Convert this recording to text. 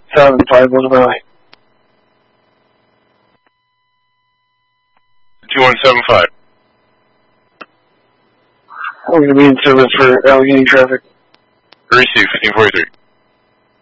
2175 Valley. 2175. I'm going to be in service for Allegheny traffic. Receive 1543.